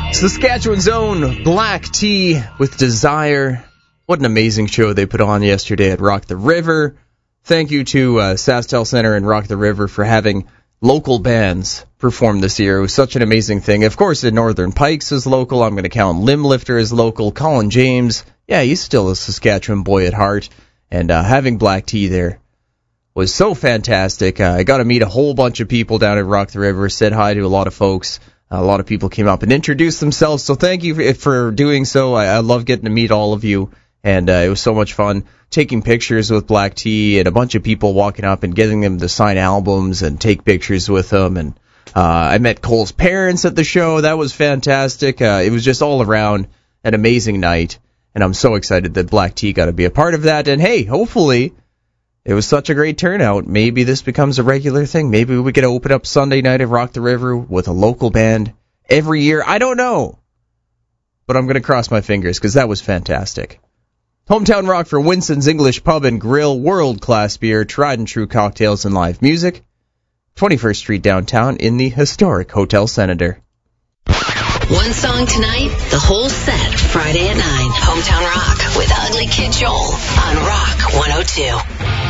Saskatchewan's own Black Tea with Desire. What an amazing show they put on yesterday at Rock the River. Thank you to SaskTel Center and Rock the River for having local bands perform this year. It was such an amazing thing. Of course, the Northern Pikes is local. I'm going to count Limblifter as local. Colin James, yeah, he's still a Saskatchewan boy at heart. And having Black Tea there was so fantastic. I got to meet a whole bunch of people down at Rock the River, said hi to a lot of folks. A lot of people came up and introduced themselves, so thank you for doing so. I love getting to meet all of you, and it was so much fun taking pictures with Black Tea and a bunch of people walking up and getting them to sign albums and take pictures with them. And I met Cole's parents at the show. That was fantastic. It was just all around an amazing night, and I'm so excited that Black Tea got to be a part of that. And hey, hopefully it was such a great turnout. Maybe this becomes a regular thing. Maybe we could open up Sunday night at Rock the River with a local band every year. I don't know. But I'm going to cross my fingers because that was fantastic. Hometown Rock for Winston's English Pub and Grill, world-class beer, tried and true cocktails and live music. 21st Street downtown in the historic Hotel Senator. One song tonight, the whole set Friday at 9. Hometown Rock with Ugly Kid Joel on Rock 102.